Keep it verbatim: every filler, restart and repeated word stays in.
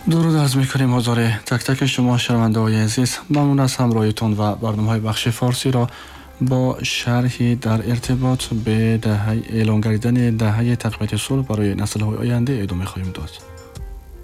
درود عرض می‌کنیم حضور تک تک شما شنونده‌های عزیز. ممنون از همراهیتون و برنامه‌های بخش فارسی را با شرحی در ارتباط به دهه اعلان گردیدن دهه تقویت صلح برای نسل‌های آینده ادامه خواهیم داد.